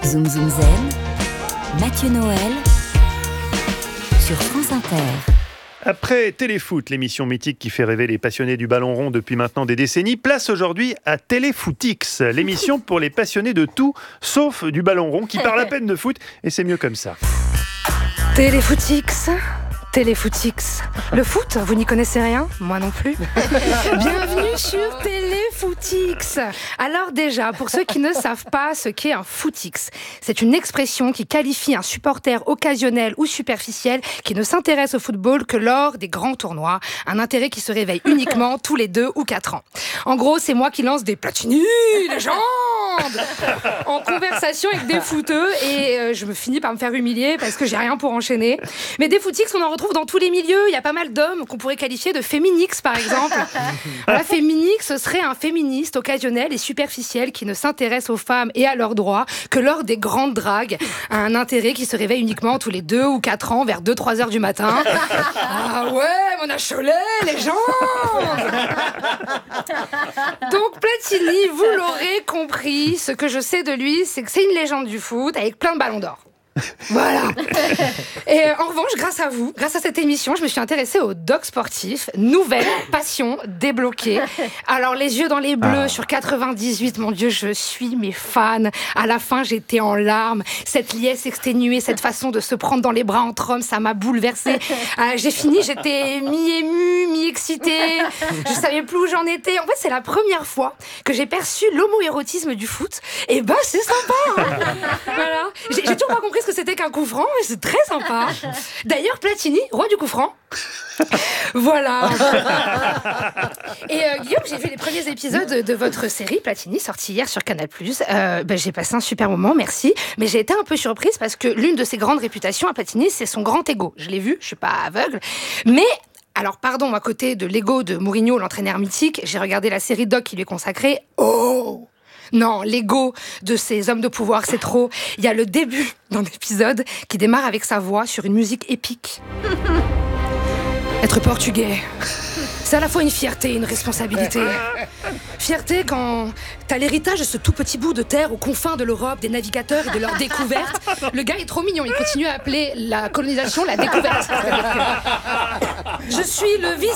Zoom Zoom Zen, Mathieu Noël sur France Inter. Après Téléfoot, l'émission mythique qui fait rêver les passionnés du ballon rond depuis maintenant des décennies, place aujourd'hui à Téléfootix, l'émission pour les passionnés de tout sauf du ballon rond qui parle à peine de foot, et c'est mieux comme ça. Téléfootix, Téléfootix. Le foot, vous n'y connaissez rien ? Moi non plus. Bienvenue sur Téléfootix. Alors déjà, pour ceux qui ne savent pas ce qu'est un footix, c'est une expression qui qualifie un supporter occasionnel ou superficiel qui ne s'intéresse au football que lors des grands tournois. Un intérêt qui se réveille uniquement tous les 2 ou 4 ans. En gros, c'est moi qui lance des Platini, légende en conversation avec des footeux et je me finis par me faire humilier parce que j'ai rien pour enchaîner. Mais des footix, on en retrouve dans tous les milieux. Il y a pas mal d'hommes qu'on pourrait qualifier de féminix, par exemple. Voilà, féminix, ce serait un féministe occasionnel et superficiel qui ne s'intéresse aux femmes et à leurs droits que lors des grandes dragues. Un intérêt qui se réveille uniquement tous les 2 ou 4 ans vers 2-3 heures du matin. Ah ouais, Mona Chollet, légende. Donc Platini, vous l'aurez compris, ce que je sais de lui, c'est que c'est une légende du foot avec plein de ballons d'or. Voilà. Et en revanche, grâce à vous, grâce à cette émission, je me suis intéressée au doc sportif. Nouvelle passion débloquée. Alors, les yeux dans les bleus sur 98, mon Dieu, je suis mes fans. À la fin, j'étais en larmes. Cette liesse exténuée, cette façon de se prendre dans les bras entre hommes, ça m'a bouleversée. J'ai fini, j'étais mi-émue, mi-excitée. Je savais plus où j'en étais. En fait, c'est la première fois que j'ai perçu l'homo-érotisme du foot. Et ben, c'est sympa, hein. Voilà. J'ai toujours pas compris ce que c'était qu'un coup franc, mais c'est très sympa. D'ailleurs, Platini, roi du coup franc. Voilà. Et Guillaume, j'ai vu les premiers épisodes de votre série Platini, sortie hier sur Canal+. J'ai passé un super moment, merci. Mais j'ai été un peu surprise parce que l'une de ses grandes réputations à Platini, c'est son grand ego. Je l'ai vu, je suis pas aveugle. Mais alors, pardon, à côté de l'ego de Mourinho, l'entraîneur mythique, j'ai regardé la série doc qui lui est consacrée. Oh! Non, l'ego de ces hommes de pouvoir, c'est trop. Il y a le début d'un épisode qui démarre avec sa voix sur une musique épique. Être portugais, c'est à la fois une fierté et une responsabilité. Fierté quand t'as l'héritage de ce tout petit bout de terre aux confins de l'Europe, des navigateurs et de leurs découvertes. Le gars est trop mignon, il continue à appeler la colonisation la découverte. Je suis le